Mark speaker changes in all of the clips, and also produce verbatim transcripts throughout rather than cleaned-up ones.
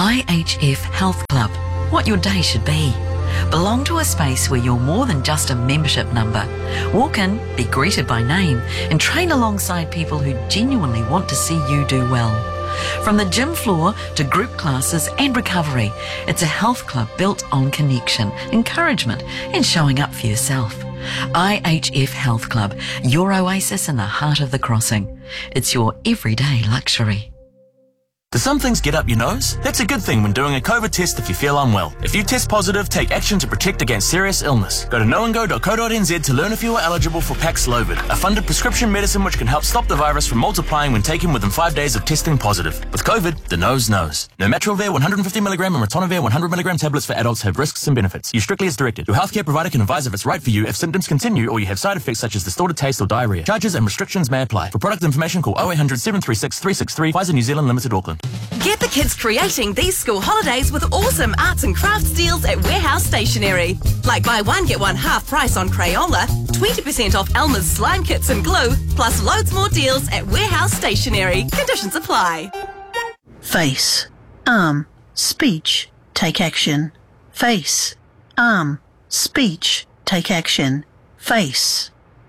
Speaker 1: I H F Health Club. What your day should be. Belong to a space where you're more than just a membership number. Walk in, be greeted by name, and train alongside people who genuinely want to see you do well. From the gym floor to group classes and recovery, it's a health club built on connection, encouragement, and showing up for yourself. I H F Health Club, your oasis in the heart of the crossing. It's your everyday luxury.
Speaker 2: Do some things get up your nose? That's a good thing when doing a COVID test if you feel unwell. If you test positive, take action to protect against serious illness. Go to knowandgo dot co dot n z to learn if you are eligible for Paxlovid, a funded prescription medicine which can help stop the virus from multiplying when taken within five days of testing positive. With COVID, the nose knows. Nirmatrelvir one hundred fifty milligram and ritonavir one hundred milligram tablets for adults have risks and benefits. Use strictly as directed. Your healthcare provider can advise if it's right for you if symptoms continue or you have side effects such as distorted taste or diarrhea. Charges and restrictions may apply. For product information, call oh eight hundred, seven three six, three six three. Pfizer New Zealand Limited, Auckland.
Speaker 3: Get the kids creating these school holidays with awesome arts and crafts deals at Warehouse Stationery. Like buy one, get one half price on Crayola, twenty percent off Elmer's slime kits and glue, plus loads more deals at Warehouse Stationery. Conditions apply.
Speaker 4: Face, arm, speech, take action. Face, arm, speech, take action. Face,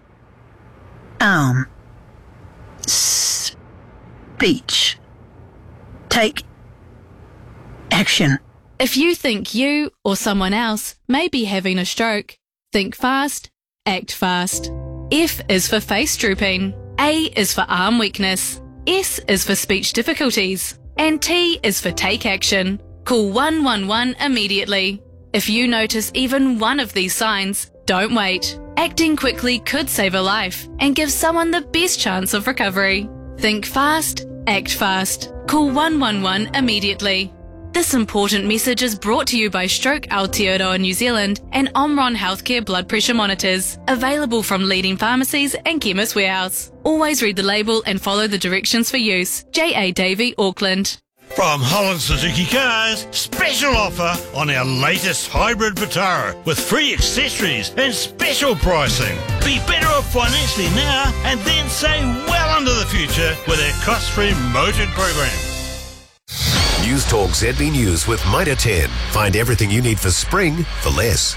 Speaker 4: arm, speech, take action.
Speaker 5: If you think you or someone else may be having a stroke, think fast, act fast. F is for face drooping, A is for arm weakness, S is for speech difficulties, and T is for take action. Call one one one immediately. If you notice even one of these signs, don't wait. Acting quickly could save a life and give someone the best chance of recovery. Think fast, act fast. Call one one one immediately. This important message is brought to you by Stroke Aotearoa New Zealand and Omron Healthcare Blood Pressure Monitors, available from leading pharmacies and Chemist Warehouse. Always read the label and follow the directions for use. J A Davey, Auckland.
Speaker 6: From Holland Suzuki Cars, special offer on our latest hybrid Vitara with free accessories and special pricing. Be better off financially now and then save well into the future with our cost-free motored program.
Speaker 7: News Talk Z B News with Mitre ten. Find everything you need for spring for less.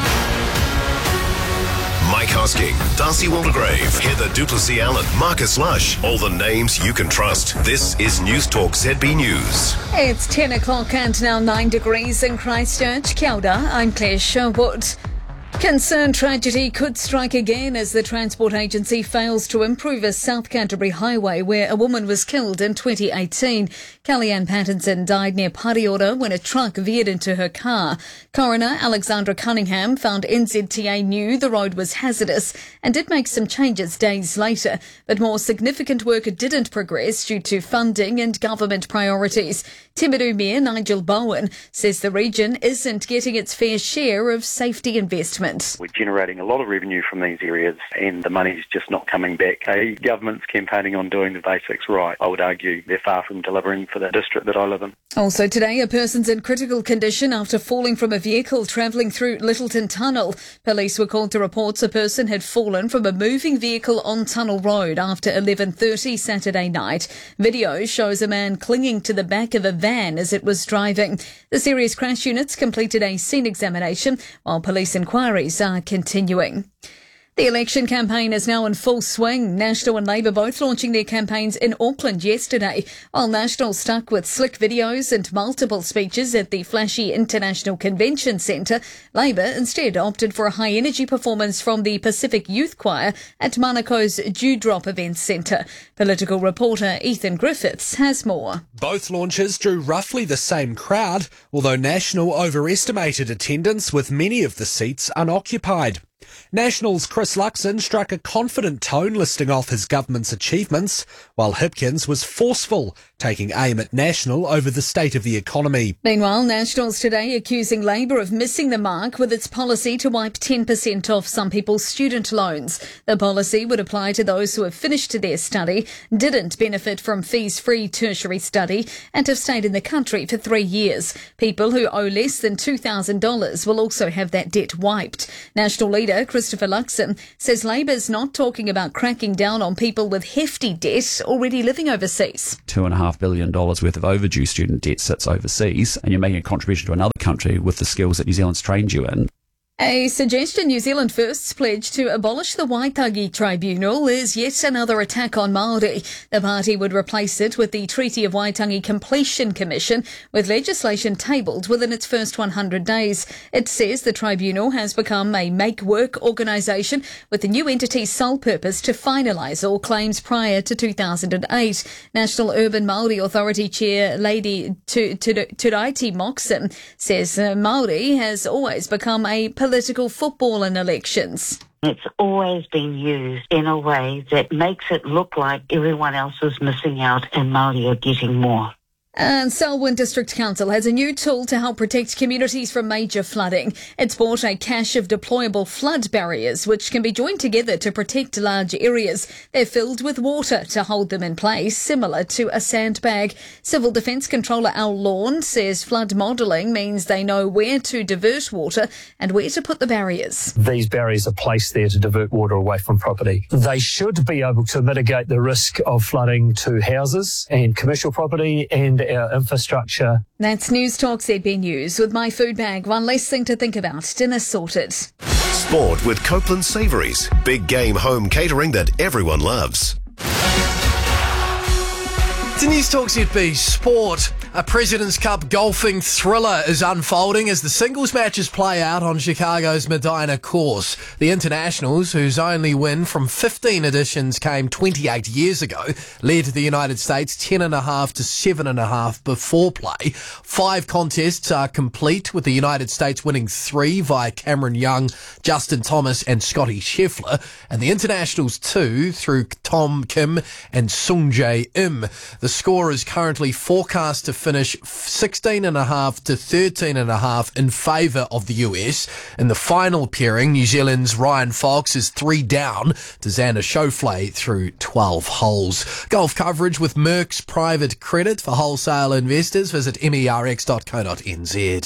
Speaker 7: Mike Hosking, Darcy Waldegrave, Heather Duplessis-Allen, Marcus Lush. All the names you can trust. This is News Talk Z B News.
Speaker 8: It's ten o'clock and now nine degrees in Christchurch. Kia ora, I'm Claire Sherwood. Concerned tragedy could strike again as the Transport Agency fails to improve a South Canterbury highway where a woman was killed in twenty eighteen. Kellyanne Pattinson died near Pariora when a truck veered into her car. Coroner Alexandra Cunningham found N Z T A knew the road was hazardous and did make some changes days later, but more significant work didn't progress due to funding and government priorities. Timaru Mayor Nigel Bowen says the region isn't getting its fair share of safety investment.
Speaker 9: We're generating a lot of revenue from these areas and the money's just not coming back. The government's campaigning on doing the basics right. I would argue they're far from delivering for the district that I live in.
Speaker 8: Also today, a person's in critical condition after falling from a vehicle travelling through Littleton Tunnel. Police were called to reports a person had fallen from a moving vehicle on Tunnel Road after eleven thirty Saturday night. Video shows a man clinging to the back of a van as it was driving. The serious crash units completed a scene examination while police inquiries are continuing. The election campaign is now in full swing. National and Labour both launching their campaigns in Auckland yesterday, while National stuck with slick videos and multiple speeches at the flashy International Convention Centre. Labour instead opted for a high-energy performance from the Pacific Youth Choir at Manako's Dewdrop Events Centre. Political reporter Ethan Griffiths has more.
Speaker 10: Both launches drew roughly the same crowd, although National overestimated attendance with many of the seats unoccupied. National's Chris Luxon struck a confident tone listing off his government's achievements, while Hipkins was forceful, taking aim at National over the state of the economy.
Speaker 8: Meanwhile, National's today accusing Labour of missing the mark with its policy to wipe ten percent off some people's student loans. The policy would apply to those who have finished their study, didn't benefit from fees-free tertiary study, and have stayed in the country for three years. People who owe less than two thousand dollars will also have that debt wiped. National leader Christopher Luxon says Labour's not talking about cracking down on people with hefty debt already living overseas.
Speaker 11: Two and a half half billion dollars worth of overdue student debt sits overseas, and you're making a contribution to another country with the skills that New Zealand's trained you in.
Speaker 8: A suggestion New Zealand First's pledge to abolish the Waitangi Tribunal is yet another attack on Māori. The party would replace it with the Treaty of Waitangi Completion Commission, with legislation tabled within its first one hundred days. It says the tribunal has become a make-work organisation with the new entity's sole purpose to finalise all claims prior to two thousand eight. National Urban Māori Authority Chair Lady Turaiti Moxon says uh, Māori has always become a political football in elections.
Speaker 12: It's always been used in a way that makes it look like everyone else is missing out and Māori are getting more.
Speaker 8: And Selwyn District Council has a new tool to help protect communities from major flooding. It's bought a cache of deployable flood barriers, which can be joined together to protect large areas. They're filled with water to hold them in place, similar to a sandbag. Civil Defence Controller Al Lawn says flood modelling means they know where to divert water and where to put the barriers.
Speaker 13: These barriers are placed there to divert water away from property. They should be able to mitigate the risk of flooding to houses and commercial property and our infrastructure.
Speaker 8: That's News Talk Z B News with My Food Bag. One less thing to think about. Dinner sorted.
Speaker 7: Sport with Copeland Savouries. Big game home catering that everyone loves.
Speaker 14: To News Talk Z B Sport. A President's Cup golfing thriller is unfolding as the singles matches play out on Chicago's Medina course. The internationals, whose only win from fifteen editions came twenty-eight years ago, led the United States ten and a half to seven and a half before play. Five contests are complete, with the United States winning three via Cameron Young, Justin Thomas and Scotty Scheffler, and the internationals two through Tom Kim and Sung Jae Im. The score is currently forecast to finish sixteen and a half to thirteen and a half in favour of the U S. In the final pairing, New Zealand's Ryan Fox is three down to Xander Schauffele through twelve holes. Golf coverage with Merck's private credit for wholesale investors. Visit merx dot co dot n z.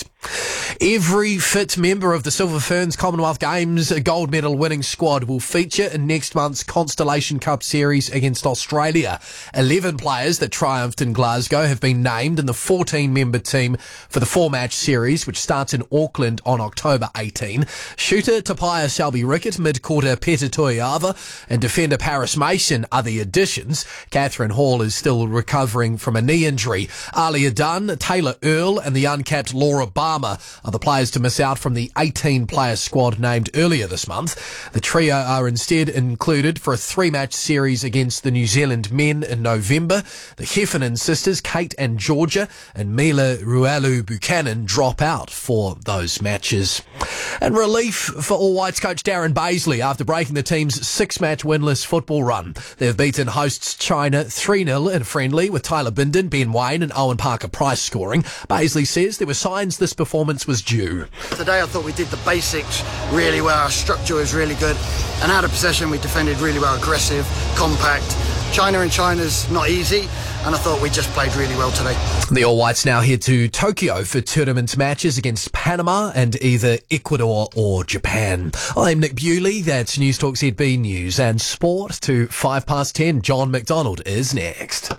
Speaker 14: Every fit member of the Silver Ferns Commonwealth Games gold medal winning squad will feature in next month's Constellation Cup series against Australia. Eleven players that triumphed in Glasgow have been named in the fourteen-member team for the four-match series, which starts in Auckland on October eighteenth. Shooter Tapaya Selby-Rickett, mid-quarter Peter Toiava and defender Paris Mason are the additions. Catherine Hall is still recovering from a knee injury. Alia Dunn, Taylor Earle and the uncapped Laura Barmer are the players to miss out from the eighteen-player squad named earlier this month. The trio are instead included for a three-match series against the New Zealand men in November. The Heffernan sisters, Kate and Georgia, and Mila Rualu Buchanan drop out for those matches. And relief for All Whites coach Darren Baisley after breaking the team's six-match winless football run. They've beaten hosts China three nil in a friendly, with Tyler Bindon, Ben Wayne and Owen Parker-Price scoring. Baisley says there were signs this performance was due.
Speaker 15: Today I thought we did the basics really well. Our structure was really good, and out of possession we defended really well, aggressive, compact. China and China's not easy, and I thought we just played really well today.
Speaker 14: The All Whites now head to Tokyo for tournament matches against Panama and either Ecuador or Japan. I'm Nick Bewley. That's News Talk Z B News and Sport to five past ten. John McDonald is next.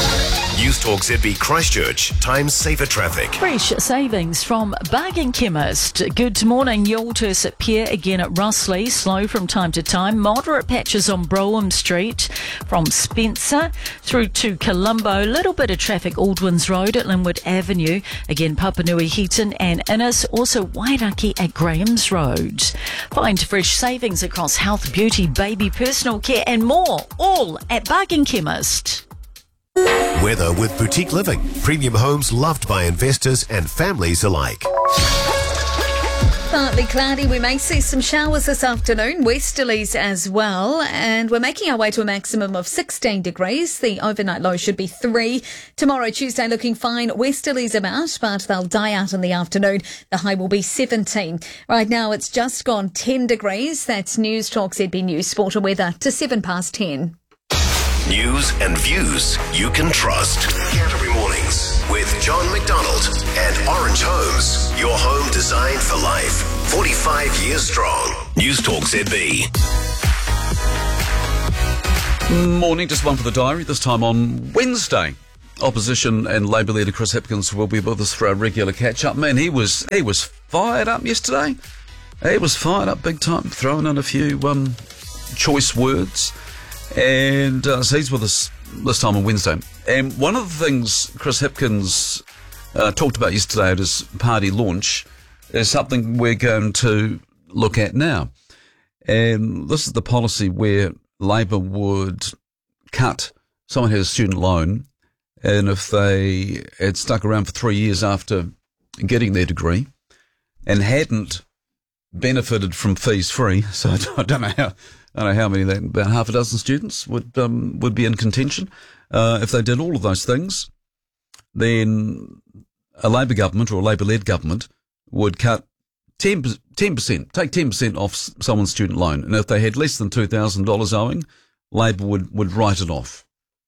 Speaker 7: News Talk Z B Christchurch. Time saver traffic.
Speaker 16: Fresh savings from Bargain Chemist. Good morning. Yaltus at Pier again at Russley. Slow from time to time. Moderate patches on Brougham Street from Spencer through to Colombo. Little bit of traffic Aldwins Road at Linwood Avenue. Again, Papanui Heaton and Innes. Also Wairaki at Graham's Road. Find fresh savings across health, beauty, baby, personal care and more. All at Bargain Chemist.
Speaker 7: Weather with Boutique Living. Premium homes loved by investors and families alike.
Speaker 8: Partly cloudy. We may see some showers this afternoon, westerlies as well, and we're making our way to a maximum of sixteen degrees. The overnight low should be three. Tomorrow, Tuesday, looking fine. Westerlies about, but they'll die out in the afternoon. The high will be seventeen. Right now, it's just gone ten degrees. That's News Talk Z B News Sport and Weather to seven past ten.
Speaker 7: News and views you can trust. Canterbury Mornings with John McDonald and Orange Homes. Your home designed for life. forty-five years strong. News Talk Z B.
Speaker 17: Morning, just one for the diary, this time on Wednesday. Opposition and Labour leader Chris Hipkins will be with us for our regular catch-up. Man, he was he was fired up yesterday. He was fired up big time, throwing in a few um, choice words. And uh, so he's with us this time on Wednesday. And one of the things Chris Hipkins uh, talked about yesterday at his party launch is something we're going to look at now. And this is the policy where Labour would cut someone who has a student loan, and if they had stuck around for three years after getting their degree and hadn't benefited from fees free, so I don't know how I don't know how many, that, about half a dozen students would um, would be in contention. Uh, if they did all of those things, then a Labour government or a Labour-led government would cut ten percent, take ten percent off someone's student loan. And if they had less than two thousand dollars owing, Labour would, would write it off.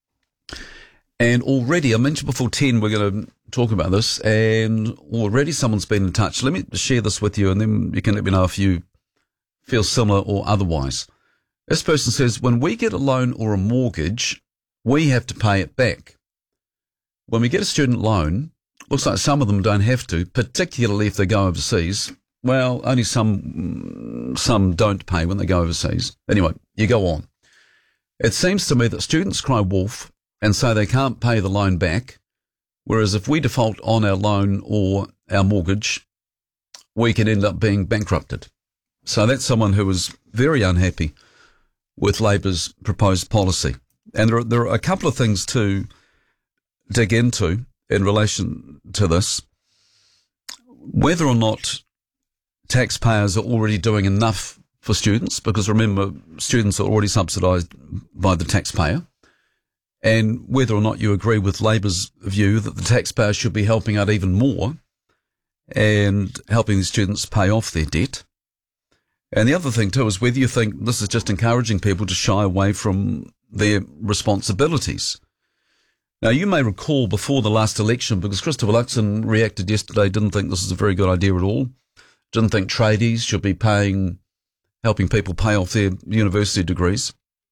Speaker 17: And already, I mentioned before ten, we're going to talk about this, and already someone's been in touch. Let me share this with you, and then you can let me know if you feel similar or otherwise. This person says, when we get a loan or a mortgage, we have to pay it back. When we get a student loan, looks like some of them don't have to, particularly if they go overseas. Well, only some some don't pay when they go overseas. Anyway, you go on. It seems to me that students cry wolf and say they can't pay the loan back, whereas if we default on our loan or our mortgage, we can end up being bankrupted. So that's someone who is very unhappy with Labour's proposed policy. And there are, there are a couple of things to dig into in relation to this. Whether or not taxpayers are already doing enough for students, because remember, students are already subsidised by the taxpayer, and whether or not you agree with Labour's view that the taxpayer should be helping out even more and helping the students pay off their debt. And the other thing too is whether you think this is just encouraging people to shy away from their responsibilities. Now, you may recall before the last election, because Christopher Luxon reacted yesterday, didn't think this is a very good idea at all, didn't think tradies should be paying, helping people pay off their university degrees.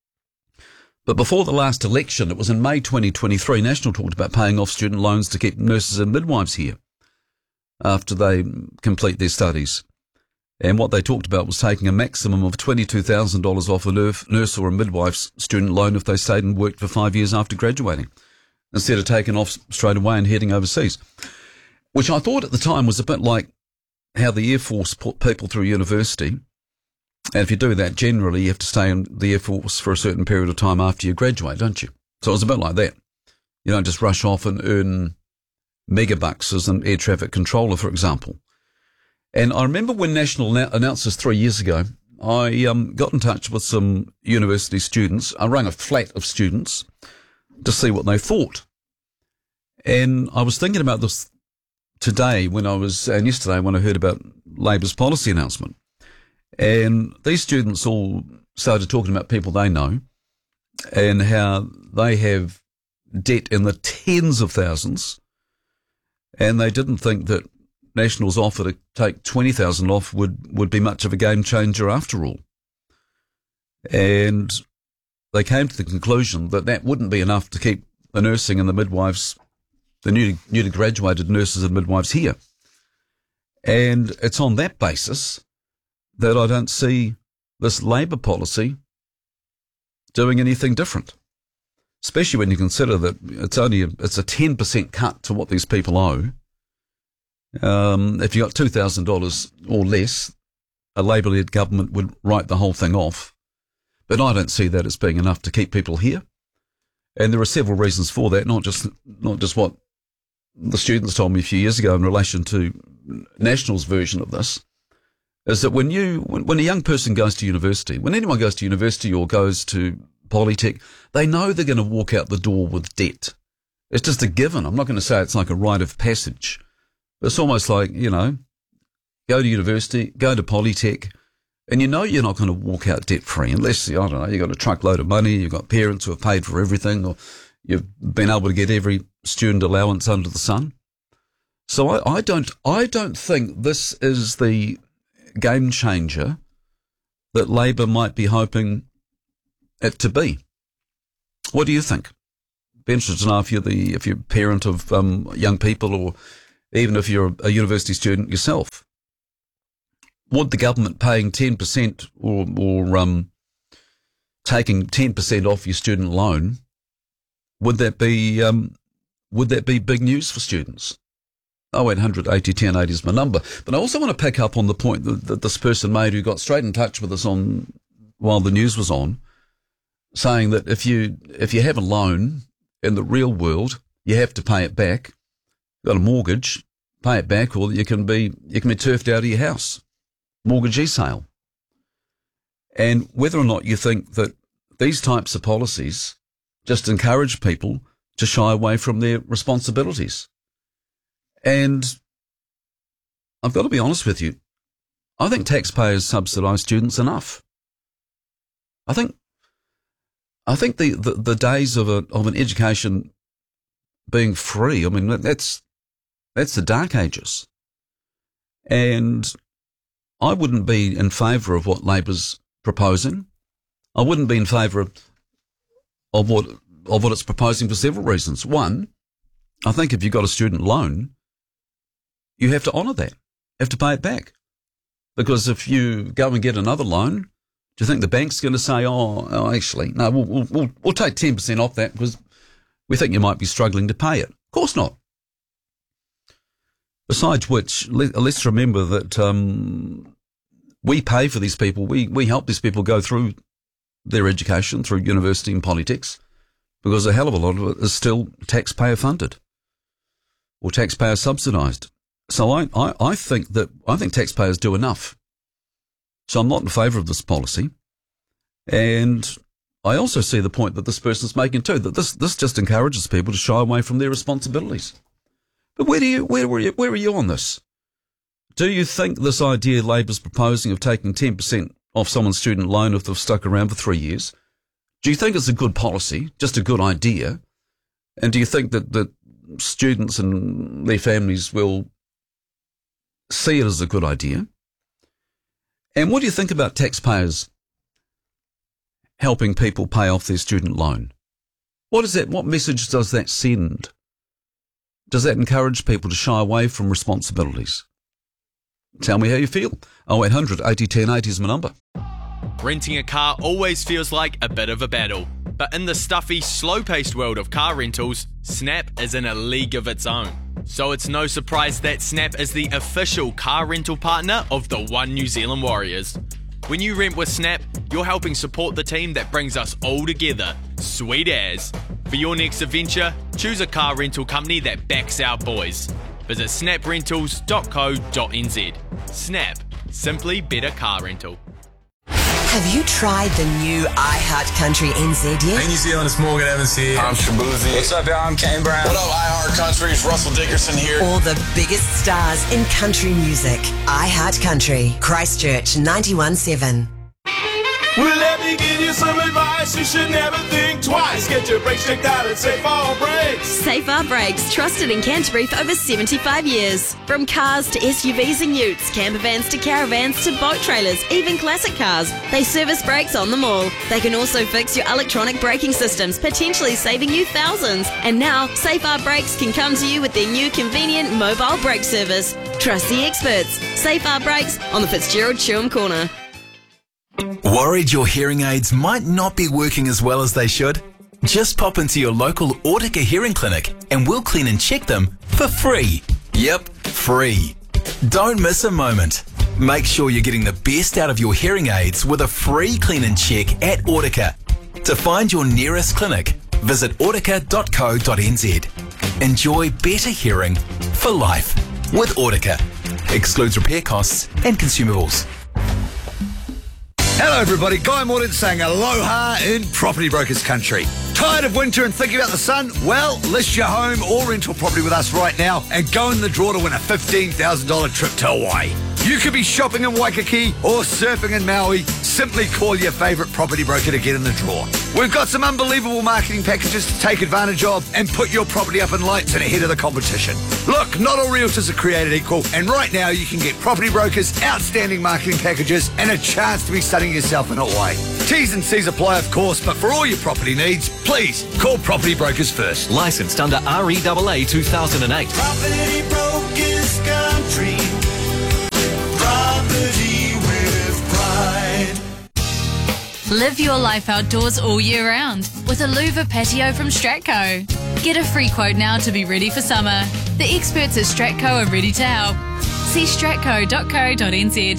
Speaker 17: But before the last election, it was in May twenty twenty-three, National talked about paying off student loans to keep nurses and midwives here after they complete their studies. And what they talked about was taking a maximum of twenty-two thousand dollars off a nurse or a midwife's student loan if they stayed and worked for five years after graduating, instead of taking off straight away and heading overseas, which I thought at the time was a bit like how the Air Force put people through university. And if you do that, generally you have to stay in the Air Force for a certain period of time after you graduate, don't you? So it was a bit like that. You don't just rush off and earn megabucks as an air traffic controller, for example. And I remember when National announced this three years ago, I um, got in touch with some university students. I rang a flat of students to see what they thought. And I was thinking about this today when I was, and yesterday when I heard about Labour's policy announcement. And these students all started talking about people they know and how they have debt in the tens of thousands, and they didn't think that National's offer to take twenty thousand off would, would be much of a game changer after all. And they came to the conclusion that that wouldn't be enough to keep the nursing and the midwives, the newly, newly graduated nurses and midwives here. And it's on that basis that I don't see this Labour policy doing anything different, especially when you consider that it's only a, it's a ten percent cut to what these people owe. Um, if you got two thousand dollars or less, a Labour-led government would write the whole thing off. But I don't see that as being enough to keep people here. And there are several reasons for that, not just not just what the students told me a few years ago in relation to National's version of this, is that when you when, when a young person goes to university, when anyone goes to university or goes to Polytech, they know they're going to walk out the door with debt. It's just a given. I'm not going to say it's like a rite of passage. It's almost like, you know, go to university, go to Polytech, and you know you're not going to walk out debt-free unless, I don't know, you've got a truckload of money, you've got parents who have paid for everything, or you've been able to get every student allowance under the sun. So I, I don't I don't think this is the game changer that Labour might be hoping it to be. What do you think? Be interested to know if you're the if you're a parent of um, young people, or even if you're a university student yourself. Would the government paying ten percent or or um, taking ten percent off your student loan, would that be um, would that be big news for students? oh eight hundred eighty ten eighty is my number. But I also want to pick up on the point that, that this person made, who got straight in touch with us on while the news was on, saying that if you if you have a loan in the real world, you have to pay it back. You've got a mortgage, pay it back, or you can be you can be turfed out of your house. Mortgagee sale. And whether or not you think that these types of policies just encourage people to shy away from their responsibilities. And I've got to be honest with you, I think taxpayers subsidise students enough. I think I think the, the, the days of a of an education being free, I mean, that's that's the dark ages. And I wouldn't be in favour of what Labor's proposing. I wouldn't be in favour of, of what of what it's proposing for several reasons. One, I think if you've got a student loan, you have to honour that. You have to pay it back. Because if you go and get another loan, do you think the bank's going to say, oh, oh actually, no, we'll, we'll, we'll, we'll take ten percent off that because we think you might be struggling to pay it? Of course not. Besides which, let, let's remember that um, we pay for these people. We, we help these people go through their education, through university and politics, because a hell of a lot of it is still taxpayer funded or taxpayer subsidised. So I, I, I think that I think taxpayers do enough. So I'm not in favour of this policy. And I also see the point that this person's making too, that this, this just encourages people to shy away from their responsibilities. But where do you where were you where are you on this? Do you think this idea Labor's proposing of taking ten percent off someone's student loan if they've stuck around for three years, do you think it's a good policy, just a good idea? And do you think that, that students and their families will see it as a good idea? And what do you think about taxpayers helping people pay off their student loan? What is that? What message does that send? Does that encourage people to shy away from responsibilities? Tell me how you feel. oh eight hundred eighty ten eighty is my number.
Speaker 18: Renting a car always feels like a bit of a battle. But in the stuffy, slow-paced world of car rentals, Snap is in a league of its own. So it's no surprise that Snap is the official car rental partner of the One New Zealand Warriors. When you rent with Snap, you're helping support the team that brings us all together. Sweet as. For your next adventure, choose a car rental company that backs our boys. Visit snap rentals dot co dot n z. Snap. Simply better car rental.
Speaker 19: Have you tried the new iHeart Country N Z yet?
Speaker 20: Hey New Zealand, it's Morgan Evans here. I'm Shabuzi.
Speaker 21: What's up, y'all? I'm Kane Brown.
Speaker 20: What up, iHeart Country? It's Russell Dickerson here.
Speaker 19: All the biggest stars in country music. iHeart Country, Christchurch ninety-one point seven.
Speaker 22: Well, let me give you some advice. You should never think twice. Get your brakes checked out at Safe R Brakes.
Speaker 3: Safe R Brakes, trusted in Canterbury for over seventy-five years. From cars to S U Vs and utes, camper vans to caravans to boat trailers, even classic cars, they service brakes on them all. They can also fix your electronic braking systems, potentially saving you thousands. And now, Safe R Brakes can come to you with their new convenient mobile brake service. Trust the experts. Safe R Brakes on the Fitzgerald Chewham Corner.
Speaker 23: Worried your hearing aids might not be working as well as they should? Just pop into your local Autica Hearing Clinic and we'll clean and check them for free. Yep, free. Don't miss a moment. Make sure you're getting the best out of your hearing aids with a free clean and check at Autica. To find your nearest clinic, visit autica dot co dot n z. Enjoy better hearing for life with Autica. Excludes repair costs and consumables.
Speaker 24: Hello everybody, Guy Morden saying aloha in Property Brokers Country. Tired of winter and thinking about the sun? Well, list your home or rental property with us right now and go in the draw to win a fifteen thousand dollars trip to Hawaii. You could be shopping in Waikiki or surfing in Maui. Simply call your favourite property broker to get in the draw. We've got some unbelievable marketing packages to take advantage of and put your property up in lights and ahead of the competition. Look, not all realtors are created equal, and right now you can get Property Brokers outstanding marketing packages and a chance to be studying yourself in Hawaii. T's and C's apply, of course, but for all your property needs, please call Property Brokers first.
Speaker 1: Licensed under R E A A two thousand eight.
Speaker 22: Property Brokers Country. Property with pride.
Speaker 5: Live your life outdoors all year round with a louver patio from Stratco. Get a free quote now to be ready for summer. The experts at Stratco are ready to help. See stratco dot co dot n z.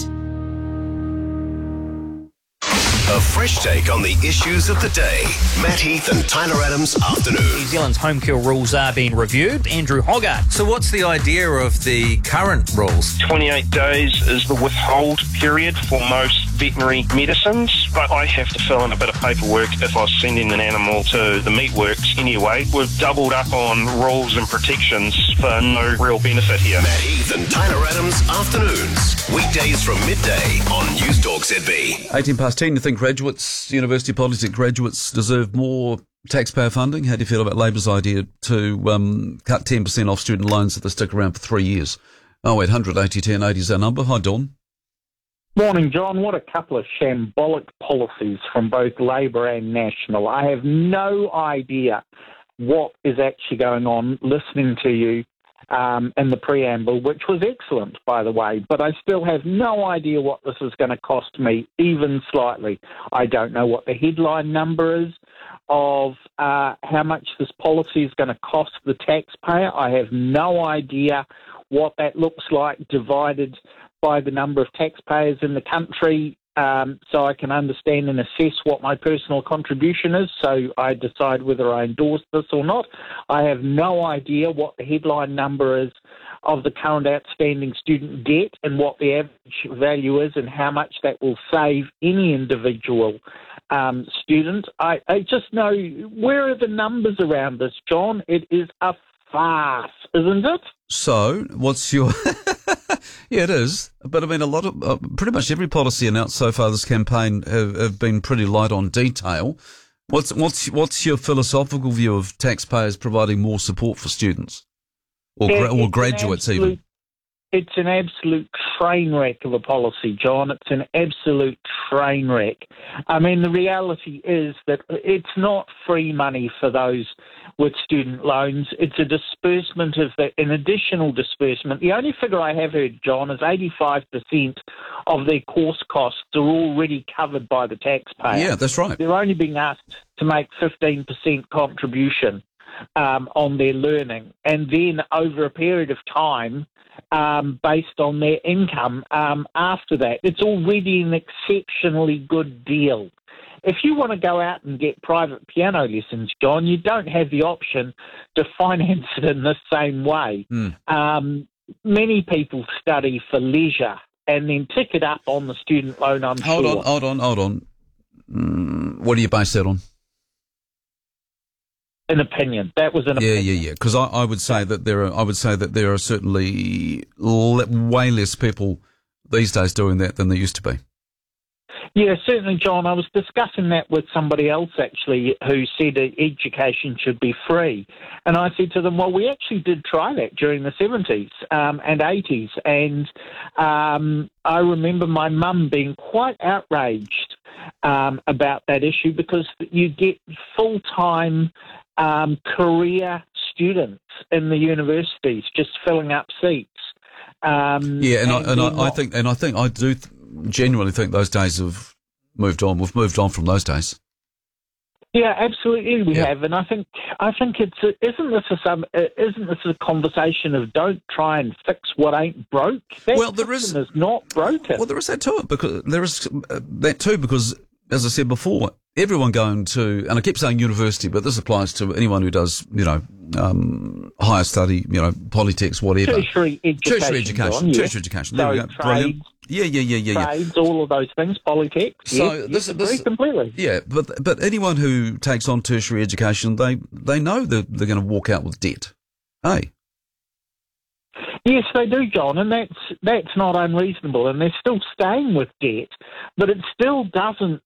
Speaker 7: A fresh take on the issues of the day. Matt Heath and Tyler Adams afternoon.
Speaker 2: New Zealand's home kill rules are being reviewed. Andrew Hoggart.
Speaker 4: So what's the idea of the current rules?
Speaker 21: twenty-eight days is the withhold period for most veterinary medicines, but I have to fill in a bit of paperwork if I was sending an animal to the meatworks anyway. We've doubled up on rules and protections for no real benefit here.
Speaker 7: Matt Heath and Tyler Adams afternoons. Weekdays from midday on News Talk Z B.
Speaker 17: eighteen past ten, you think graduates, University of Polytech graduates deserve more taxpayer funding? How do you feel about Labor's idea to um, cut ten percent off student loans if they stick around for three years? oh eight hundred eighty ten eighty is our number. Hi, Dawn.
Speaker 25: Morning, John. What a couple of shambolic policies from both Labor and National. I have no idea what is actually going on listening to you um, in the preamble, which was excellent, by the way, but I still have no idea what this is going to cost me, even slightly. I don't know what the headline number is of uh, how much this policy is going to cost the taxpayer. I have no idea what that looks like divided by the number of taxpayers in the country, um, so I can understand and assess what my personal contribution is, so I decide whether I endorse this or not. I have no idea what the headline number is of the current outstanding student debt and what the average value is and how much that will save any individual um, student. I, I just know, where are the numbers around this, John? It is a farce, isn't it?
Speaker 17: So, what's your... Yeah, it is. But I mean, a lot of, uh, pretty much every policy announced so far this campaign have, have been pretty light on detail. What's, what's, what's your philosophical view of taxpayers providing more support for students? Or, gra- or graduates
Speaker 25: absolute,
Speaker 17: even?
Speaker 25: It's an absolute train wreck of a policy, John. It's an absolute train wreck. I mean, the reality is that it's not free money for those with student loans. It's a disbursement of the, an additional disbursement. The only figure I have heard, John, is eighty-five percent of their course costs are already covered by the taxpayer.
Speaker 17: Yeah, that's right.
Speaker 25: They're only being asked to make fifteen percent contribution um, on their learning. And then over a period of time, um, based on their income um, after that, it's already an exceptionally good deal. If you want to go out and get private piano lessons, John, you don't have the option to finance it in the same way.
Speaker 17: Mm.
Speaker 25: Um, many people study for leisure and then tick it up on the student loan, I'm
Speaker 17: hold
Speaker 25: sure.
Speaker 17: on, hold on, hold on. Mm, what do you base that on?
Speaker 25: An opinion. That was an
Speaker 17: yeah,
Speaker 25: opinion.
Speaker 17: Yeah, yeah, yeah. Because I, I would say that there are, I would say that there are certainly le- way less people these days doing that than there used to be.
Speaker 25: Yeah, certainly, John. I was discussing that with somebody else, actually, who said education should be free. And I said to them, well, we actually did try that during the seventies um, and eighties. And um, I remember my mum being quite outraged um, about that issue because you get full-time um, career students in the universities just filling up seats. Um,
Speaker 17: yeah, and,
Speaker 25: and
Speaker 17: I, and I, I
Speaker 25: not-
Speaker 17: think, and I think, I do th- genuinely think those days have moved on. We've moved on from those days.
Speaker 25: Yeah, absolutely, we
Speaker 17: Yeah.
Speaker 25: have, and I think I think it's a, isn't this a some uh, isn't this a conversation of don't try and fix what ain't broke? That
Speaker 17: Well, there is
Speaker 25: is not broken.
Speaker 17: Well, there is that to it because there is uh, that too because, as I said before, everyone going to, and I keep saying university, but this applies to anyone who does, you know, um, higher study, you know, polytechs, whatever.
Speaker 25: Tertiary education.
Speaker 17: Tertiary education.
Speaker 25: John, yes.
Speaker 17: Tertiary education. There
Speaker 25: So
Speaker 17: we go.
Speaker 25: trades,
Speaker 17: Brilliant. Yeah, yeah, yeah, yeah, yeah.
Speaker 25: trades, all of those things, polytech.
Speaker 17: So
Speaker 25: yes,
Speaker 17: this,
Speaker 25: yes,
Speaker 17: this
Speaker 25: agree completely.
Speaker 17: Yeah, but but anyone who takes on tertiary education, they they know that they're going to walk out with debt. Hey.
Speaker 25: Yes, they do, John, and that's that's not unreasonable, and they're still staying with debt, but it still doesn't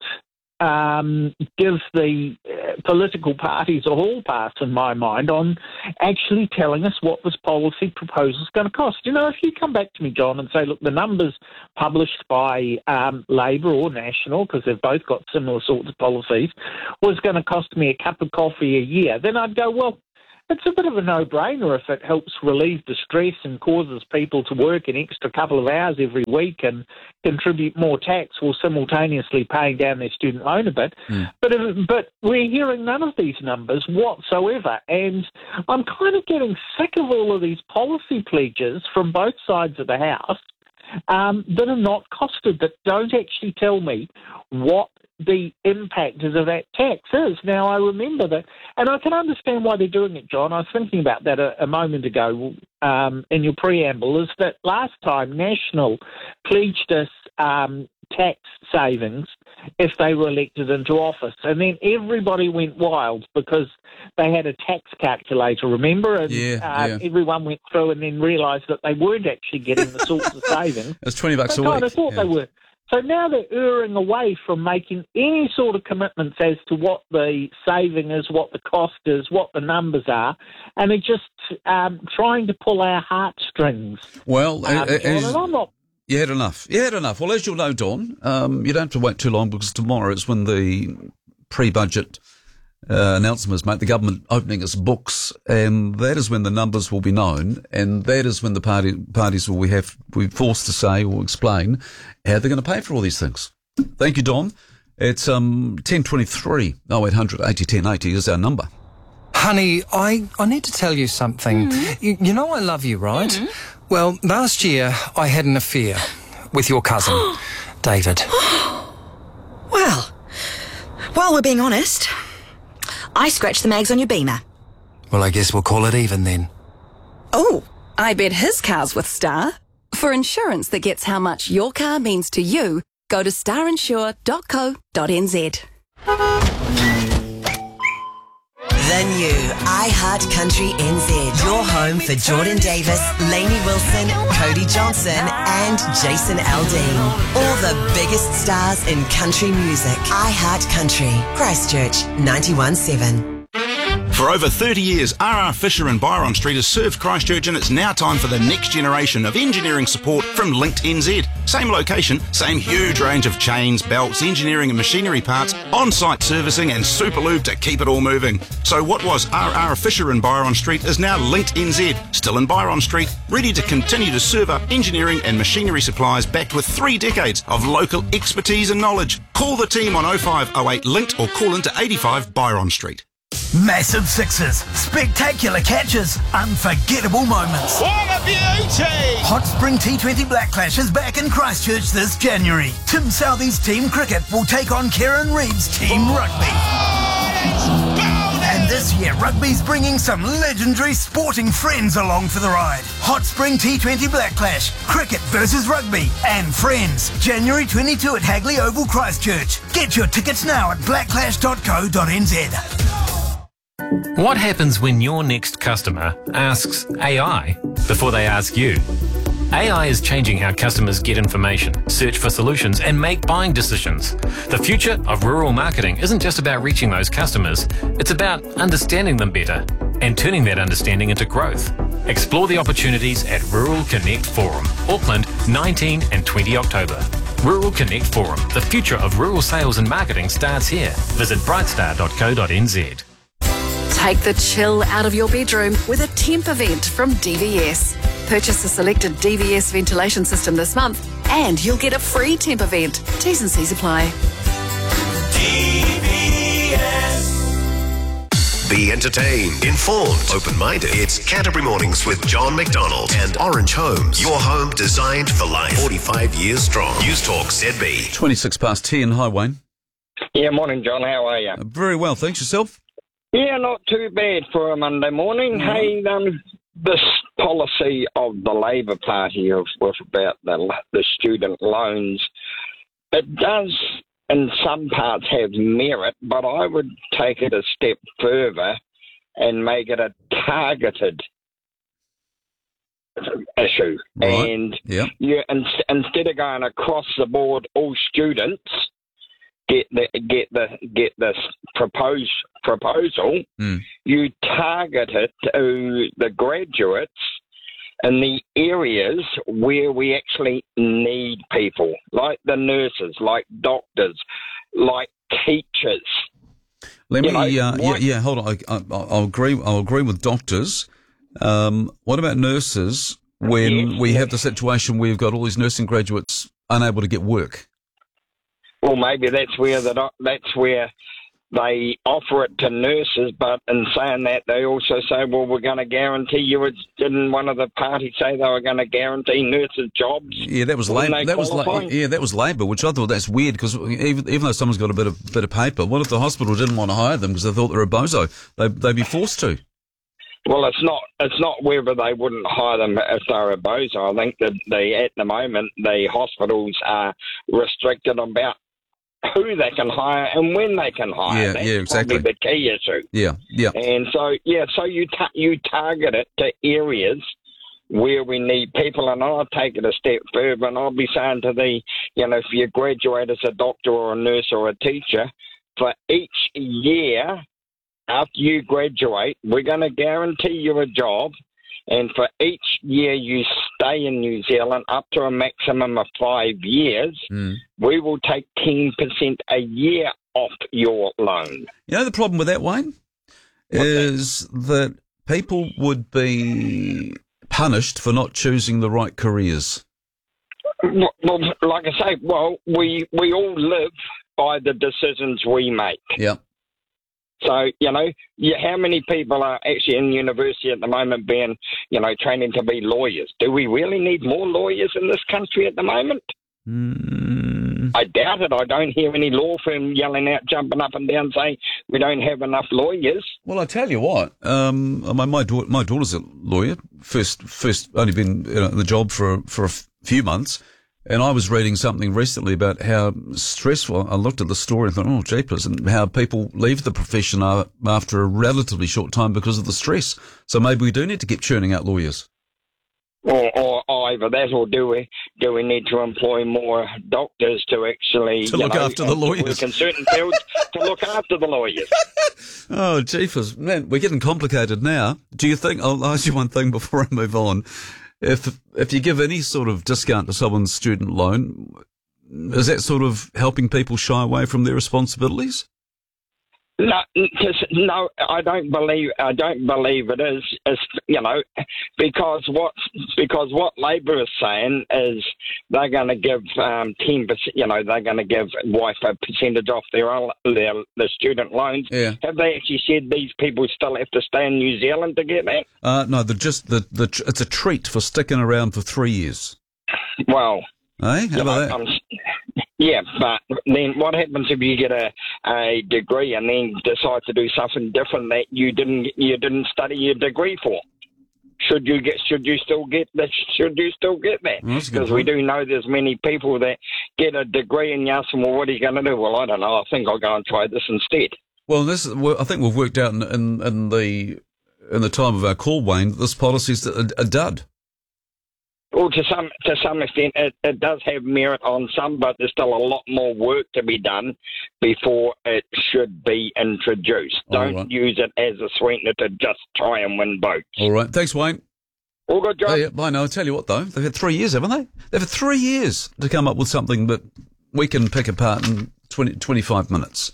Speaker 25: um, give the uh, political parties a hall pass, in my mind, on actually telling us what this policy proposal is going to cost. You know, if you come back to me, John, and say, look, the numbers published by um, Labour or National, because they've both got similar sorts of policies, was going to cost me a cup of coffee a year, then I'd go, well, it's a bit of a no-brainer if it helps relieve the stress and causes people to work an extra couple of hours every week and contribute more tax while simultaneously paying down their student loan a bit. Mm. But if, but we're hearing none of these numbers whatsoever, and I'm kind of getting sick of all of these policy pledges from both sides of the House um, that are not costed, that don't actually tell me what the impact of that tax is. Now, I remember that, and I can understand why they're doing it, John. I was thinking about that a, a moment ago um, in your preamble, is that last time National pledged us um, tax savings if they were elected into office, and then everybody went wild because they had a tax calculator, remember? And
Speaker 17: yeah,
Speaker 25: uh,
Speaker 17: yeah.
Speaker 25: everyone went through and then realised that they weren't actually getting the sorts of savings.
Speaker 17: It's twenty bucks
Speaker 25: they
Speaker 17: a week.
Speaker 25: kind of thought
Speaker 17: yeah.
Speaker 25: they were. So now they're erring away from making any sort of commitments as to what the saving is, what the cost is, what the numbers are, and they're just um, trying to pull our heartstrings.
Speaker 17: Well,
Speaker 25: um,
Speaker 17: uh,
Speaker 25: John,
Speaker 17: as,
Speaker 25: and I'm not.
Speaker 17: You had enough. You had enough. Well, as you'll know, Dawn, um, you don't have to wait too long because tomorrow is when the pre-budget uh, announcement is made, the government opening its books, and that is when the numbers will be known, and that is when the party, parties will we have be forced to say or explain how they're going to pay for all these things. Thank you, Dawn. It's um, ten twenty-three. oh eight hundred eighty ten eighty is our number.
Speaker 6: Honey, I, I need to tell you something. Mm. You, you know I love you, right? Mm. Well, last year I had an affair with your cousin, David.
Speaker 9: Well, while we're being honest, I scratched the mags on your Beamer.
Speaker 6: Well, I guess we'll call it even then.
Speaker 3: Oh, I bet his car's with Star. For insurance that gets how much your car means to you, go to star insure dot co dot n z.
Speaker 19: The new iHeart Country N Z. Your home for Jordan Davis, Lainey Wilson, Cody Johnson and Jason Aldean. All the biggest stars in country music. iHeart Country. Christchurch ninety-one seven.
Speaker 10: For over thirty years, R R Fisher and Byron Street has served Christchurch, and it's now time for the next generation of engineering support from Linked N Z. Same location, same huge range of chains, belts, engineering and machinery parts, on-site servicing and super lube to keep it all moving. So what was R R Fisher and Byron Street is now Linked N Z, still in Byron Street, ready to continue to serve up engineering and machinery supplies backed with three decades of local expertise and knowledge. Call the team on oh five oh eight Linked or call into eighty-five Byron Street.
Speaker 11: Massive sixes, spectacular catches, unforgettable moments.
Speaker 22: What a beauty!
Speaker 11: Hot Spring T twenty Black Clash is back in Christchurch this January. Tim Southey's Team Cricket will take on Kieran Reid's Team Rugby. And this year, rugby's bringing some legendary sporting friends along for the ride. Hot Spring T twenty Black Clash, cricket versus rugby, and friends. January twenty-second at Hagley Oval, Christchurch. Get your tickets now at blackclash dot co dot n z.
Speaker 12: What happens when your next customer asks A I before they ask you? A I is changing how customers get information, search for solutions, and make buying decisions. The future of rural marketing isn't just about reaching those customers, it's about understanding them better and turning that understanding into growth. Explore the opportunities at Rural Connect Forum, Auckland, nineteenth and twentieth October. Rural Connect Forum, the future of rural sales and marketing starts here. Visit brightstar dot co dot n z.
Speaker 3: Take the chill out of your bedroom with a temp event from D V S. Purchase a selected D V S ventilation system this month and you'll get a free temp event. T's and C's apply.
Speaker 7: D V S. Be entertained, informed, open-minded. It's Canterbury Mornings with John McDonald and Orange Homes. Your home designed for life. forty-five years strong. News Talk Z B.
Speaker 17: twenty-six past ten. Hi, Wayne.
Speaker 26: Yeah, morning, John. How are you?
Speaker 17: Uh, very well, thanks. Yourself?
Speaker 26: Yeah, not too bad for a Monday morning. Mm-hmm. Hey, um, this policy of the Labour Party of, was about the, the student loans. It does, in some parts, have merit, but I would take it a step further and make it a targeted issue.
Speaker 17: Right.
Speaker 26: And
Speaker 17: Yep.
Speaker 26: you, in, instead of going across the board, all students get the get the get this propose, proposal,
Speaker 17: Mm.
Speaker 26: you target it to the graduates in the areas where we actually need people, like the nurses, like doctors, like teachers.
Speaker 17: Let
Speaker 26: You
Speaker 17: me,
Speaker 26: know,
Speaker 17: uh, yeah,
Speaker 26: what-
Speaker 17: yeah, hold on. I, I, I'll agree. I'll agree with doctors. Um, what about nurses? When
Speaker 26: Yes.
Speaker 17: we have the situation where we've got all these nursing graduates unable to get work.
Speaker 26: Well, maybe that's where the doc- that's where they offer it to nurses, but in saying that, they also say, well, we're going to guarantee you. It's, didn't one of the parties say they were going to guarantee nurses jobs?
Speaker 17: Yeah, that was
Speaker 26: when
Speaker 17: Labor.
Speaker 26: they
Speaker 17: That was
Speaker 26: qualify?
Speaker 17: la- yeah, that was Labor, which I thought that's weird because even, even though someone's got a bit of bit of paper, what if the hospital didn't want to hire them because they thought they were a bozo? They they'd be forced to.
Speaker 26: Well, it's not. It's not whether they wouldn't hire them if they're a bozo. I think that they, at the moment, the hospitals are restricted about who they can hire and when they can hire.
Speaker 17: Yeah,
Speaker 26: That's
Speaker 17: yeah, exactly.
Speaker 26: probably the key issue.
Speaker 17: Yeah, yeah.
Speaker 26: And so, yeah, so you ta- you target it to areas where we need people, and I'll take it a step further, and I'll be saying to the, you know, if you graduate as a doctor or a nurse or a teacher, for each year after you graduate, we're going to guarantee you a job, and for each year you stay in New Zealand up to a maximum of five years,
Speaker 17: Mm.
Speaker 26: we will take ten percent a year off your loan.
Speaker 17: You know the problem with that, Wayne, is that people would be punished for not choosing the right careers.
Speaker 26: Well, well, like I say, well, we we all live by the decisions we make.
Speaker 17: Yeah.
Speaker 26: So, you know, you, how many people are actually in university at the moment being, you know, training to be lawyers? Do we really need more lawyers in this country at the moment?
Speaker 17: Mm.
Speaker 26: I doubt it. I don't hear any law firm yelling out, jumping up and down, saying we don't have enough lawyers.
Speaker 17: Well, I tell you what, um, my my, da- my daughter's a lawyer. First, first only been you know, in the job for for a f- few months, and I was reading something recently about how stressful. I looked at the story and thought, oh, jeepers, and how people leave the profession a- after a relatively short time because of the stress. So maybe we do need to keep churning out lawyers.
Speaker 26: Or, or either that, or do we do we need to employ more doctors to actually
Speaker 17: To
Speaker 26: you
Speaker 17: look
Speaker 26: know,
Speaker 17: after the lawyers.
Speaker 26: work in certain fields to look after the lawyers?
Speaker 17: Oh, jeepers, man, we're getting complicated now. Do you think? I'll ask you one thing before I move on. If if you give any sort of discount to someone's student loan, is that sort of helping people shy away from their responsibilities?
Speaker 26: No, 'cause- no, I don't believe. I don't believe it is. It's, you know, because what because what Labor is saying is they're going to give um, ten percent. You know, they're going to give wife a percentage off their their the student loans.
Speaker 17: Yeah.
Speaker 26: Have they actually said these people still have to stay in New Zealand to get that?
Speaker 17: Uh, no, the just the the tr- it's a treat for sticking around for three years.
Speaker 26: Well,
Speaker 17: Hey, how
Speaker 26: you
Speaker 17: about
Speaker 26: know,
Speaker 17: that?
Speaker 26: um, yeah, but then what happens if you get a, a degree and then decide to do something different that you didn't you didn't study your degree for? Should you get? Should you still get that? Should you still get that?
Speaker 17: Well, that's a good
Speaker 26: Because we
Speaker 17: point.
Speaker 26: do know there's many people that get a degree and you ask them, well, what are you going to do? Well, I don't know. I think I'll go and try this instead.
Speaker 17: Well, this is- well, I think we've worked out in, in, in the in the time of our call, Wayne, that this policy is a, a dud.
Speaker 26: Well, to some to some extent, it, it does have merit on some, but there's still a lot more work to be done before it should be introduced.
Speaker 17: All
Speaker 26: Don't
Speaker 17: right.
Speaker 26: use it as a sweetener to just try and win votes.
Speaker 17: All right, thanks, Wayne.
Speaker 26: All good, John.
Speaker 17: Oh, yeah, bye. No, I tell you what, though, they've had three years, haven't they? They've had three years to come up with something that we can pick apart in twenty, twenty-five minutes.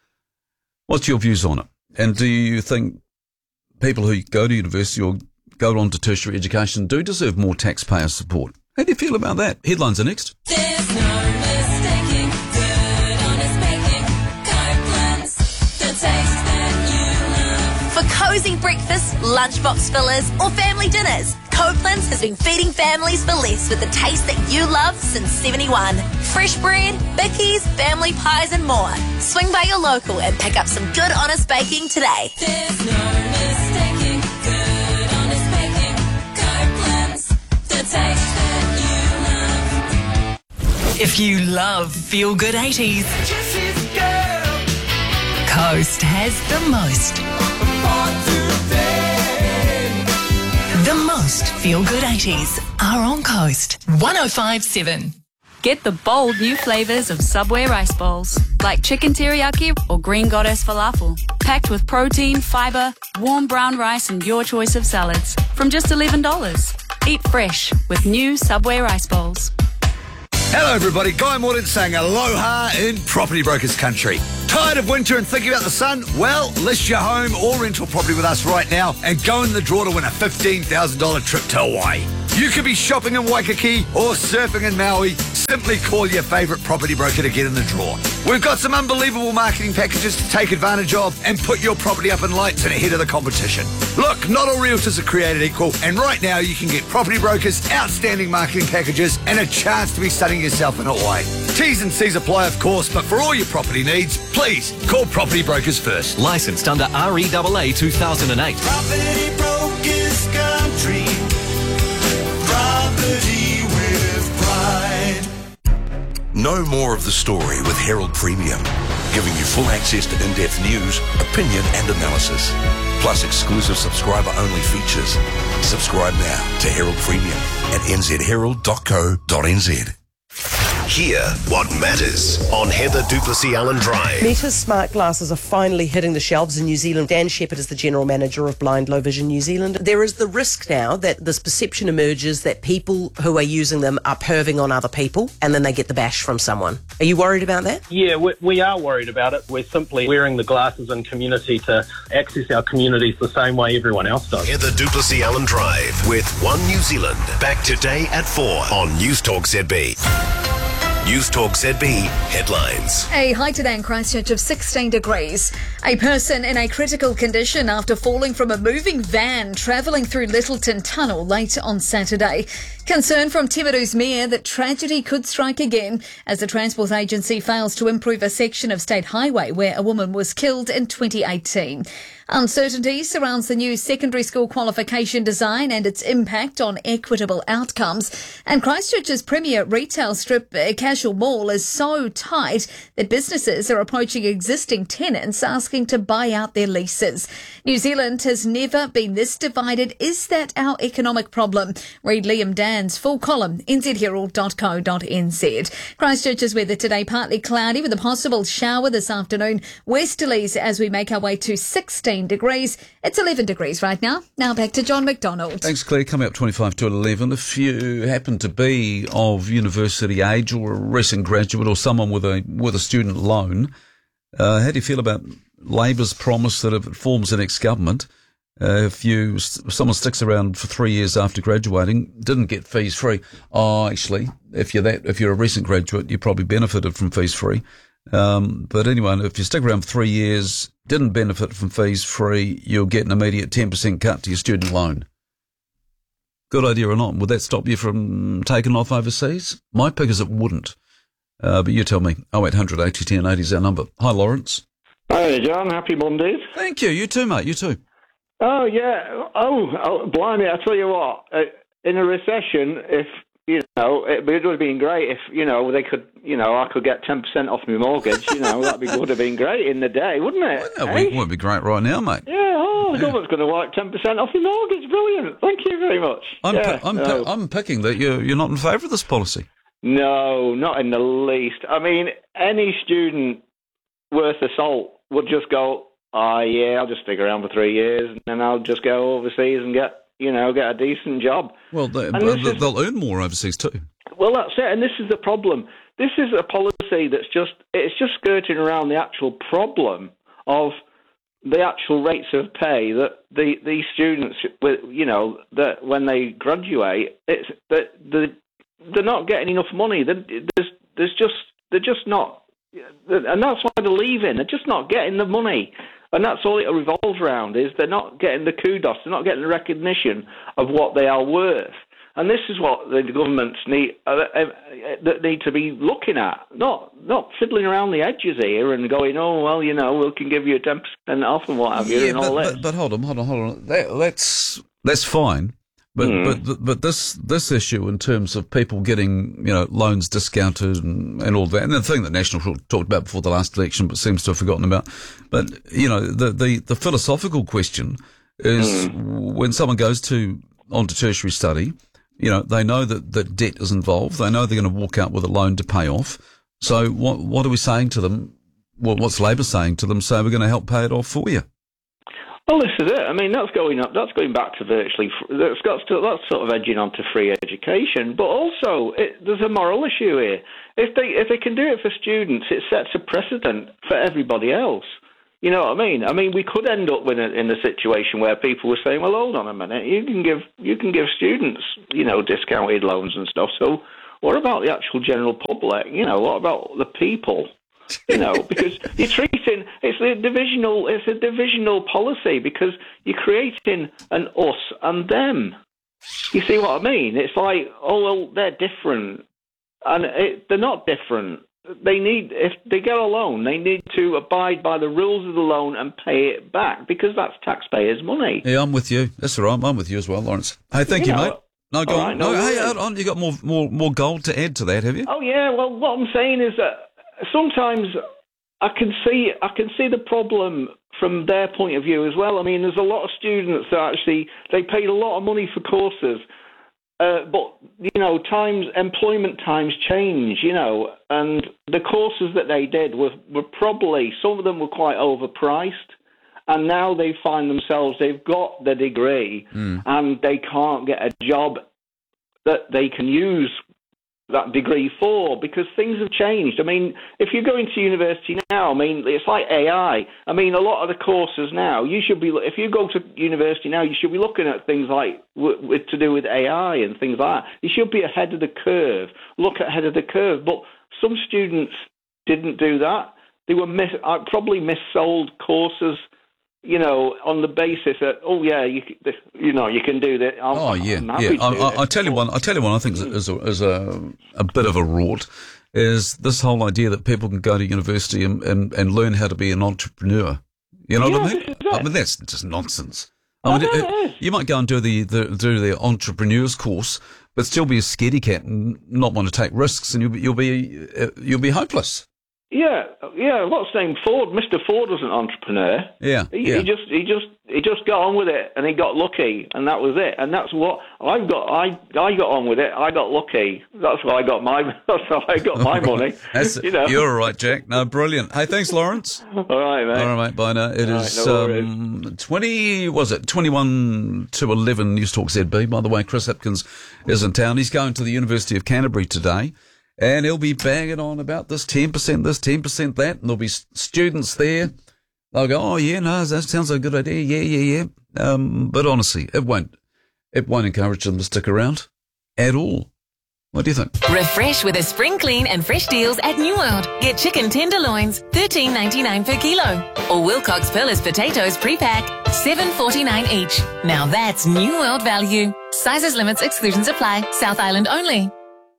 Speaker 17: What's your views on it? And do you think people who go to university or go on to tertiary education do deserve more taxpayer support? How do you feel about that? Headlines are next.
Speaker 8: There's no mistaking good, honest baking. Copeland's, the taste that you love.
Speaker 3: For cosy breakfast, lunchbox fillers, or family dinners, Copeland's has been feeding families for less with the taste that you love since seventy-one. Fresh bread, bickies, family pies, and more. Swing by your local and pick up some good, honest baking today.
Speaker 8: There's no mistaking good, honest baking. Copeland's, the taste that you love.
Speaker 19: If you love Feel Good eighties, Coast has the most. The most
Speaker 13: Most feel-good eighties are on Coast one oh five point seven.
Speaker 14: Get the bold new flavours of Subway rice bowls, like chicken teriyaki or green goddess falafel, packed with protein, fibre, warm brown rice and your choice of salads, from just eleven dollars. Eat fresh with new Subway rice bowls.
Speaker 24: Hello everybody, Guy Mordaunt saying aloha in Property Brokers Country. Tired of winter and thinking about the sun? Well, list your home or rental property with us right now and go in the draw to win a fifteen thousand dollars trip to Hawaii. You could be shopping in Waikiki or surfing in Maui. Simply call your favourite property broker to get in the draw. We've got some unbelievable marketing packages to take advantage of and put your property up in lights and ahead of the competition. Look, not all realtors are created equal, and right now you can get Property Brokers outstanding marketing packages and a chance to be studying yourself in Hawaii. T's and C's apply, of course, but for all your property needs, please call Property Brokers first.
Speaker 1: Licensed under R E A A two thousand eight.
Speaker 22: Property Brokers Country. Property with pride.
Speaker 15: Know more of the story with Herald Premium, giving you full access to in-depth news, opinion and analysis, plus exclusive subscriber-only features. Subscribe now to Herald Premium at n z herald dot co dot n z.
Speaker 7: Hear what matters on Heather Duplessis Allen Drive.
Speaker 16: Meta's smart glasses are finally hitting the shelves in New Zealand. Dan Shepherd is the General Manager of Blind Low Vision New Zealand. There is the risk now that this perception emerges that people who are using them are perving on other people and then they get the bash from someone. Are you worried about that?
Speaker 18: Yeah, we, we are worried about it. We're simply wearing the glasses in community to access our communities the same way everyone else does.
Speaker 7: Heather Duplessis Allen Drive with One New Zealand. Back today at four on News Talk Z B. News Talk Z B headlines.
Speaker 20: A high today in Christchurch of sixteen degrees. A person in a critical condition after falling from a moving van travelling through Littleton Tunnel late on Saturday. Concern from Timaru's mayor that tragedy could strike again as the Transport Agency fails to improve a section of state highway where a woman was killed in twenty eighteen. Uncertainty surrounds the new secondary school qualification design and its impact on equitable outcomes. And Christchurch's premier retail strip, uh, Casual Mall, is so tight that businesses are approaching existing tenants asking to buy out their leases. New Zealand has never been this divided. Is that our economic problem? Read Liam Dan's full column, n z herald dot co dot n z. Christchurch's weather today, partly cloudy with a possible shower this afternoon. Westerlies as we make our way to sixteen degrees. It's eleven degrees right now. Now back to John McDonald.
Speaker 17: Thanks, Claire. Coming up twenty-five to eleven. If you happen to be of university age or a recent graduate or someone with a with a student loan, uh, how do you feel about Labor's promise that if it forms the next government, uh, if you if someone sticks around for three years after graduating, didn't get fees free? Oh, actually, if you're that if you're a recent graduate, you probably benefited from fees free. Um, but anyway, if you stick around for three years, didn't benefit from fees free, you'll get an immediate ten percent cut to your student loan. Good idea or not? Would that stop you from taking off overseas? My pick is it wouldn't. Uh, but you tell me. oh eight hundred eighty ten eighty is our number. Hi, Lawrence.
Speaker 27: Hi, John. Happy Mondays.
Speaker 17: Thank you. You too, mate. You too.
Speaker 27: Oh, yeah. Oh, oh blimey. I tell you what, uh, in a recession, if, you know, it, it would have been great if, you know, they could, you know, I could get ten percent off my mortgage, you know, that would have been great in the day, wouldn't it?
Speaker 17: Well,
Speaker 27: eh?
Speaker 17: it would be great right now, mate.
Speaker 27: Yeah, oh, the
Speaker 17: Yeah.
Speaker 27: government's going to work ten percent off your mortgage. Brilliant. Thank you very much.
Speaker 17: I'm,
Speaker 27: yeah,
Speaker 17: pi- I'm,
Speaker 27: no.
Speaker 17: pi- I'm picking that you're, you're not in favour of this policy.
Speaker 27: No, not in the least. I mean, any student worth a salt would just go, oh, yeah, I'll just stick around for three years and then I'll just go overseas and get, you know, get a decent job.
Speaker 17: Well, they,
Speaker 27: And
Speaker 17: they'll,
Speaker 27: this is-
Speaker 17: they'll earn more overseas too.
Speaker 27: Well, that's it, and this is the problem. This is a policy that's just, it's just skirting around the actual problem of the actual rates of pay that the these students, with you know, that when they graduate, it's that the they're not getting enough money. There's there's just they're just not, and that's why they're leaving. They're just not getting the money, and that's all it revolves around. Is they're not getting the kudos. They're not getting the recognition of what they are worth. And this is what the governments need uh, uh, that need to be looking at, not not fiddling around the edges here and going, oh well, you know, we can give you a ten percent off and what have you,
Speaker 17: Yeah,
Speaker 27: and
Speaker 17: but,
Speaker 27: all this.
Speaker 17: but, but hold on, hold on, hold on. That, that's that's fine. But,
Speaker 27: Mm.
Speaker 17: but but this this issue in terms of people getting, you know, loans discounted and, and all that, and the thing that National talked about before the last election but seems to have forgotten about. But, you know, the, the, the philosophical question is
Speaker 27: Mm.
Speaker 17: when someone goes to on to tertiary study, you know, they know that, that debt is involved. They know they're going to walk out with a loan to pay off. So what what are we saying to them? Well, what's Labor saying to them? So we're going to help pay it off for you.
Speaker 27: Well, this is it. I mean, that's going up. That's going back to virtually. That's got to, that's sort of edging on to free education. But also, it, there's a moral issue here. If they if they can do it for students, it sets a precedent for everybody else. You know what I mean? I mean, we could end up with a, in a situation where people were saying, "Well, hold on a minute. You can give you can give students, you know, discounted loans and stuff. So, what about the actual general public? You know, what about the people?" You know, because you're treating it's a divisional it's a divisional policy because you're creating an us and them. You see what I mean? It's like, oh well, they're different, and it, they're not different. They need if they get a loan, they need to abide by the rules of the loan and pay it back because that's taxpayers' money.
Speaker 17: Yeah, I'm with you. That's all right. I'm with you as well, Lawrence. Hey, thank you,
Speaker 27: You know,
Speaker 17: mate. No, go
Speaker 27: all
Speaker 17: on.
Speaker 27: right,
Speaker 17: no,
Speaker 27: no
Speaker 17: hey,
Speaker 27: worries.
Speaker 17: hold on. You got more more more gold to add to that, have you?
Speaker 27: Oh yeah, well, what I'm saying is that sometimes I can see I can see the problem from their point of view as well. I mean, there's a lot of students that actually they paid a lot of money for courses, uh, but you know, times employment times change, you know, and the courses that they did were were probably some of them were quite overpriced, and now they find themselves they've got the degree
Speaker 17: Mm.
Speaker 27: and they can't get a job that they can use that degree for because things have changed. I mean, if you go into university now, I mean, it's like A I. I mean, a lot of the courses now, you should be, if you go to university now, you should be looking at things like w- with, to do with A I and things like that. You should be ahead of the curve, look ahead of the curve. But some students didn't do that. They were mis- uh, probably missold courses, you know, on the basis that, oh yeah, you c- you know, you can do that. I'm,
Speaker 17: Oh yeah,
Speaker 27: I'm happy
Speaker 17: yeah.
Speaker 27: to
Speaker 17: I,
Speaker 27: do
Speaker 17: I,
Speaker 27: it.
Speaker 17: I tell you one. I tell you one. I think is, is, a, is a a bit of a rort is this whole idea that people can go to university and, and, and learn how to be an entrepreneur. You know what I mean? I mean that's just nonsense. I mean, it- it- you might go and do the, the do the entrepreneurs course, but still be a scaredy cat and not want to take risks, and you'll be you'll be uh, you'll be hopeless.
Speaker 27: Yeah, yeah. What's his name? Ford. Mister Ford was an entrepreneur.
Speaker 17: Yeah,
Speaker 27: He,
Speaker 17: yeah.
Speaker 27: he just, he just, he just got on with it, and he got lucky, and that was it. And that's what I've got. I, I got on with it. I got lucky. That's why I got my. That's how I got my money.
Speaker 17: That's,
Speaker 27: you know.
Speaker 17: You're all right, Jack. No, brilliant. Hey, thanks, Lawrence.
Speaker 27: All right, mate.
Speaker 17: All right, mate. Bye now. It
Speaker 27: All
Speaker 17: is
Speaker 27: right, no worries.
Speaker 17: um, twenty. Was it twenty-one to eleven? News Talk Z B. By the way, Chris Hipkins is in town. He's going to the University of Canterbury today, and he'll be banging on about this ten percent, this ten percent, that, and there'll be s- students there. They'll go, oh yeah, no, that sounds like a good idea. Yeah, yeah, yeah. Um, but honestly, it won't. It won't encourage them to stick around at all. What do you think?
Speaker 13: Refresh with a spring clean and fresh deals at New World. Get chicken tenderloins, thirteen ninety-nine per kilo. Or Wilcox Perlis potatoes pre-pack, seven forty-nine each. Now that's New World value. Sizes, limits, exclusions apply. South Island only.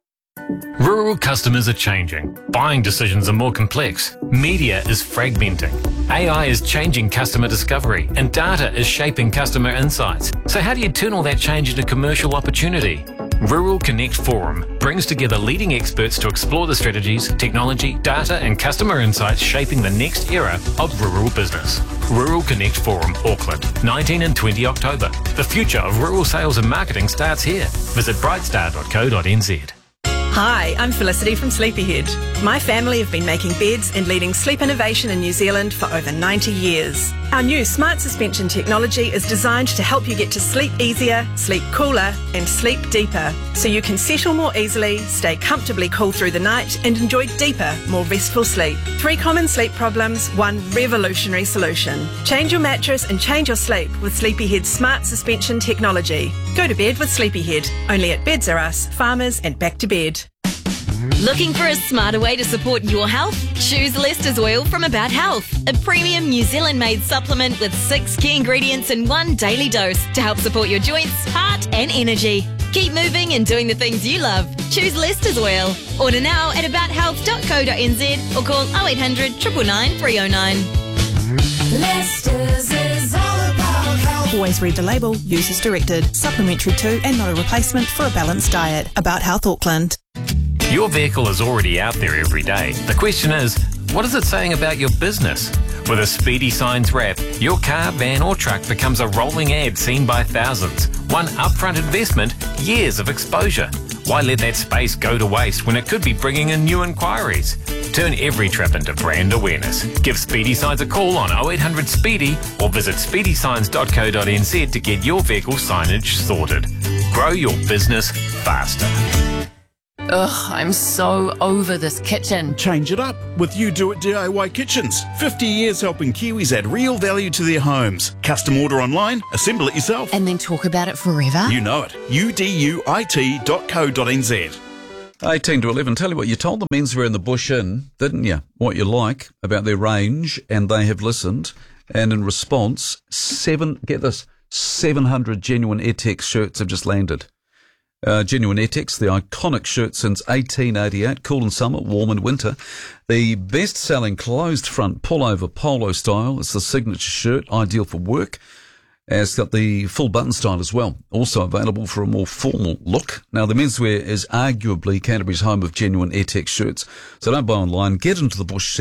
Speaker 12: Rural customers are changing. Buying decisions are more complex. Media is fragmenting. A I is changing customer discovery, and data is shaping customer insights. So how do you turn all that change into commercial opportunity? Rural Connect Forum brings together leading experts to explore the strategies, technology, data and customer insights shaping the next era of rural business. Rural Connect Forum, Auckland, nineteen and twenty October. The future of rural sales and marketing starts here. Visit brightstar dot co dot n z.
Speaker 2: Hi, I'm Felicity from Sleepyhead. My family have been making beds and leading sleep innovation in New Zealand for over ninety years. Our new smart suspension technology is designed to help you get to sleep easier, sleep cooler, and sleep deeper, so you can settle more easily, stay comfortably cool through the night, and enjoy deeper, more restful sleep. Three common sleep problems, one revolutionary solution. Change your mattress and change your sleep with Sleepyhead's smart suspension technology. Go to bed with Sleepyhead, only at Beds R Us, Farmers, and Back to Bed.
Speaker 4: Looking for a smarter way to support your health? Choose Lester's Oil from About Health, a premium New Zealand-made supplement with six key ingredients in one daily dose to help support your joints, heart and energy. Keep moving and doing the things you love. Choose Lester's Oil. Order now at about health dot co dot n z or call oh eight hundred, nine nine nine, three oh nine.
Speaker 8: Lester's is all about health.
Speaker 2: Always read the label, use as directed, supplementary to and not a replacement for a balanced diet. About Health Auckland.
Speaker 12: Your vehicle is already out there every day. The question is, what is it saying about your business? With a Speedy Signs wrap, your car, van or truck becomes a rolling ad seen by thousands. One upfront investment, years of exposure. Why let that space go to waste when it could be bringing in new inquiries? Turn every trip into brand awareness. Give Speedy Signs a call on oh eight hundred SPEEDY or visit speedy signs dot co dot n z to get your vehicle signage sorted. Grow your business faster.
Speaker 5: Ugh, I'm so over this kitchen.
Speaker 6: Change it up with You Do It D I Y Kitchens. fifty years helping Kiwis add real value to their homes. Custom order online, assemble it yourself.
Speaker 5: And then talk about it forever?
Speaker 6: You know it. U D U I T dot co dot n z.
Speaker 17: eighteen to eleven. Tell you what, you told the Menswear in the Bush Inn, didn't you? What you like about their range, and they have listened. And in response, seven, get this, seven hundred genuine Airtex shirts have just landed. Uh, genuine Airtex, the iconic shirt since eighteen eighty-eight, cool in summer, warm in winter. The best-selling closed-front pullover polo style. It's the signature shirt, ideal for work. It's got the full button style as well, also available for a more formal look. Now, the Menswear is arguably Canterbury's home of genuine Airtex shirts, so don't buy online. Get into the Bush